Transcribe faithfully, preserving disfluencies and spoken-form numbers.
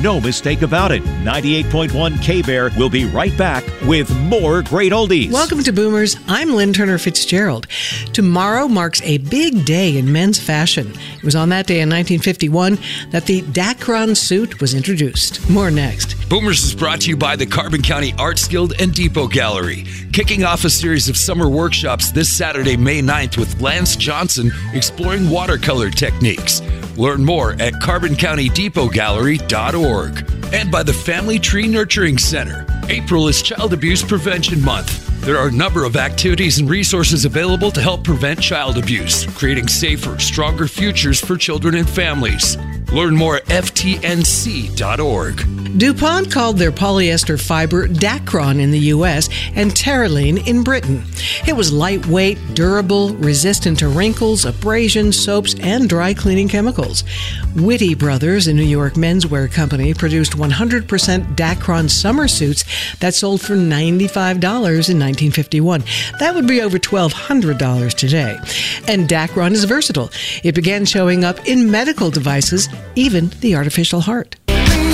no mistake about it. ninety-eight point one K-Bear will be right back with more great oldies. Welcome to Boomers. I'm Lynn Turner Fitzgerald. Tomorrow marks a big day in men's fashion. It was on that day in nineteen fifty-one that the Dacron suit was introduced. More next. Boomers is brought to you by the Carbon County Arts Guild and Depot Gallery, kicking off a series of summer workshops this Saturday, May ninth, with Lance Johnson exploring watercolor techniques. Learn more at carbon county depot gallery dot org. And by the Family Tree Nurturing Center. April is Child Abuse Prevention Month. There are a number of activities and resources available to help prevent child abuse, creating safer, stronger futures for children and families. Learn more at F T N C dot org. DuPont called their polyester fiber Dacron in the U S and Terylene in Britain. It was lightweight, durable, resistant to wrinkles, abrasion, soaps, and dry cleaning chemicals. Whitty Brothers, a New York menswear company, produced one hundred percent Dacron summer suits that sold for ninety-five dollars in nineteen fifty-one. That would be over twelve hundred dollars today. And Dacron is versatile. It began showing up in medical devices, even the artificial heart.